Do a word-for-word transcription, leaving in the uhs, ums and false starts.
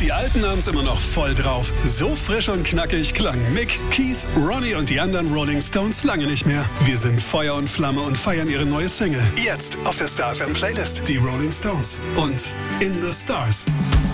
Die Alten haben's immer noch voll drauf. So frisch und knackig klangen Mick, Keith, Ronnie und die anderen Rolling Stones lange nicht mehr. Wir sind Feuer und Flamme und feiern ihre neue Single. Jetzt auf der Star F M Playlist. Die Rolling Stones und In the Stars.